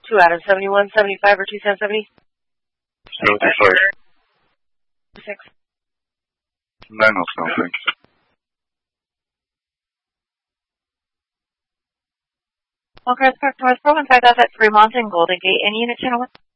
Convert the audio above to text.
2 out of 71, 75 or 2770? 75. 6. 907, thanks. Well, Chris Park North 415 at Fremont and Golden Gate. Any unit channel 1?